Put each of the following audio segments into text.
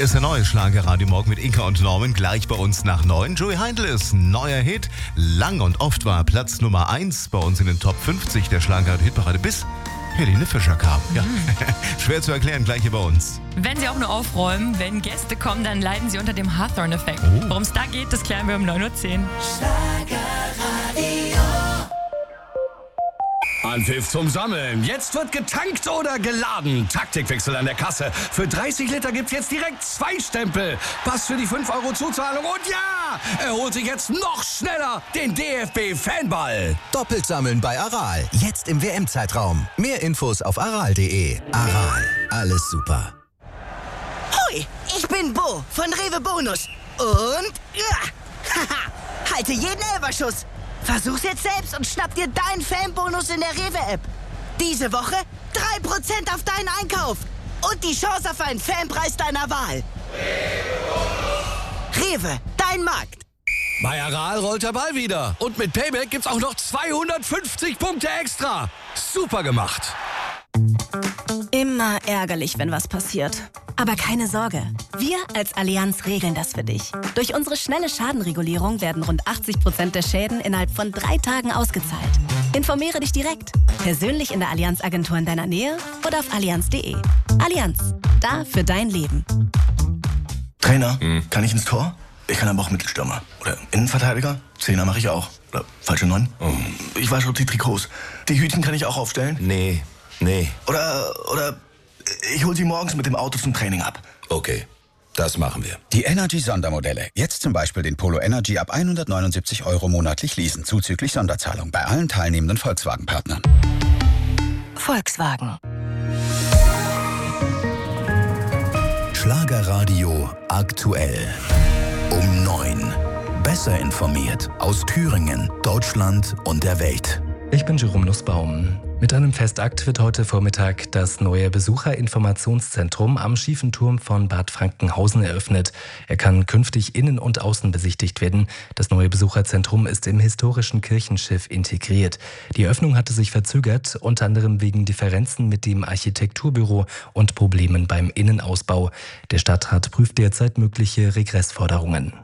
Hier ist der neue Schlagerradio Morgen mit Inka und Norman, gleich bei uns nach 9. Joey Heindl ist neuer Hit. Lang und oft war Platz Nummer 1 bei uns in den Top 50 der Schlager-Hitparade, bis Helene Fischer kam. Ja. Schwer zu erklären, gleich hier bei uns. Wenn Sie auch nur aufräumen, wenn Gäste kommen, dann leiden Sie unter dem Hawthorne-Effekt. Worum es da geht, das klären wir um 9.10 Uhr. Anpfiff zum Sammeln. Jetzt wird getankt oder geladen. Taktikwechsel an der Kasse. Für 30 Liter gibt's jetzt direkt 2 Stempel. Pass für die 5 € Zuzahlung. Und ja, er holt sich jetzt noch schneller den DFB-Fanball. Doppelt sammeln bei Aral. Jetzt im WM-Zeitraum. Mehr Infos auf aral.de. Aral. Alles super. Hui, ich bin Bo von Rewe Bonus. Und halte jeden Elferschuss. Versuch's jetzt selbst und schnapp dir deinen Fanbonus in der Rewe-App. Diese Woche 3% auf deinen Einkauf. Und die Chance auf einen Fanpreis deiner Wahl. Rewe, dein Markt. Bei Aral rollt der Ball wieder. Und mit Payback gibt's auch noch 250 Punkte extra. Super gemacht. Immer ärgerlich, wenn was passiert. Aber keine Sorge, wir als Allianz regeln das für dich. Durch unsere schnelle Schadenregulierung werden rund 80% der Schäden innerhalb von 3 Tagen ausgezahlt. Informiere dich direkt, persönlich in der Allianz-Agentur in deiner Nähe oder auf allianz.de. Allianz, da für dein Leben. Trainer, kann ich ins Tor? Ich kann aber auch Mittelstürmer. Oder Innenverteidiger? Zehner mache ich auch. Oder falsche 9? Ich wasche auch die Trikots. Die Hütchen kann ich auch aufstellen? Nee. Oder ich hole sie morgens mit dem Auto zum Training ab. Okay, das machen wir. Die Energy-Sondermodelle. Jetzt zum Beispiel den Polo Energy ab 179 € monatlich leasen, zuzüglich Sonderzahlung bei allen teilnehmenden Volkswagen-Partnern. Volkswagen. Schlagerradio aktuell. Um 9. Besser informiert aus Thüringen, Deutschland und der Welt. Ich bin Jerome Nussbaum. Mit einem Festakt wird heute Vormittag das neue Besucherinformationszentrum am Schiefen Turm von Bad Frankenhausen eröffnet. Er kann künftig innen und außen besichtigt werden. Das neue Besucherzentrum ist im historischen Kirchenschiff integriert. Die Eröffnung hatte sich verzögert, unter anderem wegen Differenzen mit dem Architekturbüro und Problemen beim Innenausbau. Der Stadtrat prüft derzeit mögliche Regressforderungen.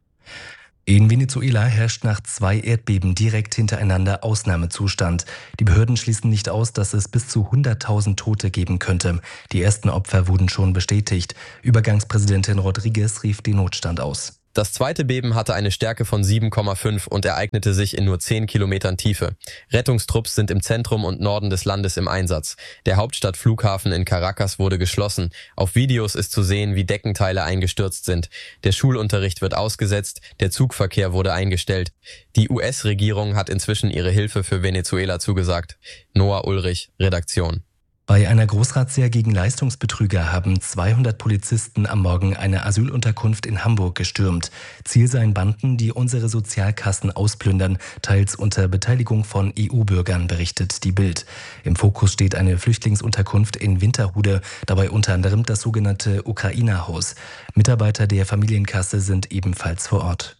In Venezuela herrscht nach 2 Erdbeben direkt hintereinander Ausnahmezustand. Die Behörden schließen nicht aus, dass es bis zu 100.000 Tote geben könnte. Die ersten Opfer wurden schon bestätigt. Übergangspräsidentin Rodriguez rief den Notstand aus. Das zweite Beben hatte eine Stärke von 7,5 und ereignete sich in nur 10 Kilometern Tiefe. Rettungstrupps sind im Zentrum und Norden des Landes im Einsatz. Der Hauptstadtflughafen in Caracas wurde geschlossen. Auf Videos ist zu sehen, wie Deckenteile eingestürzt sind. Der Schulunterricht wird ausgesetzt, der Zugverkehr wurde eingestellt. Die US-Regierung hat inzwischen ihre Hilfe für Venezuela zugesagt. Noah Ulrich, Redaktion. Bei einer Großrazzia gegen Leistungsbetrüger haben 200 Polizisten am Morgen eine Asylunterkunft in Hamburg gestürmt. Ziel seien Banden, die unsere Sozialkassen ausplündern, teils unter Beteiligung von EU-Bürgern, berichtet die Bild. Im Fokus steht eine Flüchtlingsunterkunft in Winterhude, dabei unter anderem das sogenannte Ukrainerhaus. Mitarbeiter der Familienkasse sind ebenfalls vor Ort.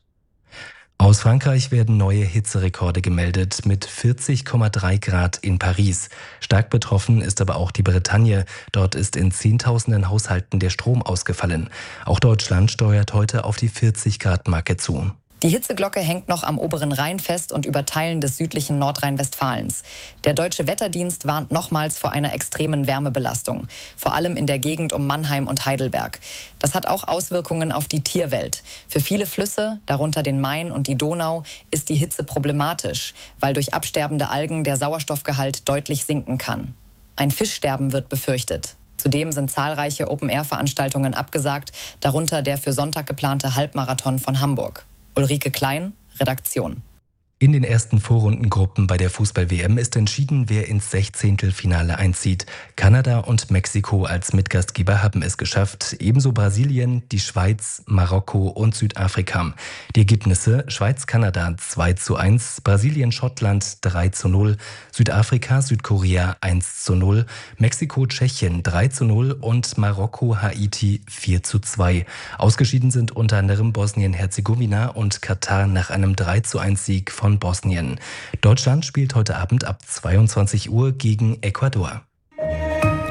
Aus Frankreich werden neue Hitzerekorde gemeldet mit 40,3 Grad in Paris. Stark betroffen ist aber auch die Bretagne. Dort ist in Zehntausenden Haushalten der Strom ausgefallen. Auch Deutschland steuert heute auf die 40-Grad-Marke zu. Die Hitzeglocke hängt noch am oberen Rhein fest und über Teilen des südlichen Nordrhein-Westfalens. Der Deutsche Wetterdienst warnt nochmals vor einer extremen Wärmebelastung, vor allem in der Gegend um Mannheim und Heidelberg. Das hat auch Auswirkungen auf die Tierwelt. Für viele Flüsse, darunter den Main und die Donau, ist die Hitze problematisch, weil durch absterbende Algen der Sauerstoffgehalt deutlich sinken kann. Ein Fischsterben wird befürchtet. Zudem sind zahlreiche Open-Air-Veranstaltungen abgesagt, darunter der für Sonntag geplante Halbmarathon von Hamburg. Ulrike Klein, Redaktion. In den ersten Vorrundengruppen bei der Fußball-WM ist entschieden, wer ins Sechzehntelfinale einzieht. Kanada und Mexiko als Mitgastgeber haben es geschafft, ebenso Brasilien, die Schweiz, Marokko und Südafrika. Die Ergebnisse: Schweiz-Kanada 2:1, Brasilien-Schottland 3:0, Südafrika-Südkorea 1:0, Mexiko-Tschechien 3:0 und Marokko-Haiti 4:2. Ausgeschieden sind unter anderem Bosnien-Herzegowina und Katar nach einem 3:1-Sieg von Bosnien. Deutschland spielt heute Abend ab 22 Uhr gegen Ecuador.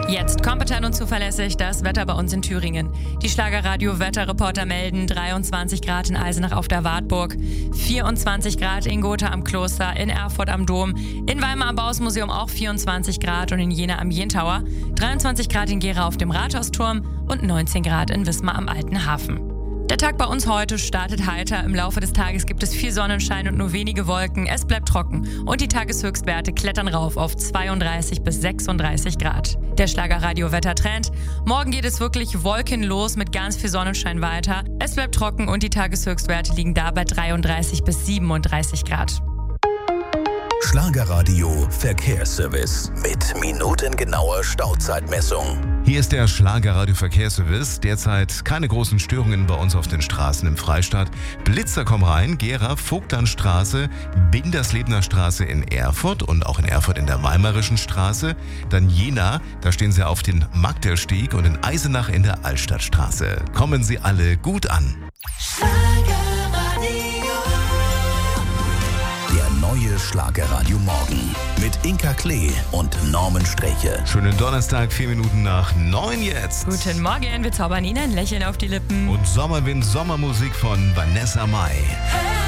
Jetzt kompetent und zuverlässig das Wetter bei uns in Thüringen. Die Schlagerradio-Wetterreporter melden 23 Grad in Eisenach auf der Wartburg, 24 Grad in Gotha am Kloster, in Erfurt am Dom, in Weimar am Bauhausmuseum auch 24 Grad und in Jena am Jentauer, 23 Grad in Gera auf dem Rathausturm und 19 Grad in Wismar am Alten Hafen. Der Tag bei uns heute startet heiter. Im Laufe des Tages gibt es viel Sonnenschein und nur wenige Wolken. Es bleibt trocken und die Tageshöchstwerte klettern rauf auf 32 bis 36 Grad. Der Schlagerradio-Wettertrend. Morgen geht es wirklich wolkenlos mit ganz viel Sonnenschein weiter. Es bleibt trocken und die Tageshöchstwerte liegen da bei 33 bis 37 Grad. Schlagerradio Verkehrsservice mit minutengenauer Stauzeitmessung. Hier ist der Schlagerradio Verkehrsservice. Derzeit keine großen Störungen bei uns auf den Straßen im Freistaat. Blitzer kommen rein, Gera, Vogtlandstraße, Binderslebner Straße in Erfurt und auch in Erfurt in der Weimarischen Straße. Dann Jena, da stehen Sie auf den Magdersteg und in Eisenach in der Altstadtstraße. Kommen Sie alle gut an. Neue Schlagerradio Morgen mit Inka Klee und Norman Streche. Schönen Donnerstag, 4 Minuten nach 9 jetzt. Guten Morgen, wir zaubern Ihnen ein Lächeln auf die Lippen. Und Sommerwind, Sommermusik von Vanessa Mai.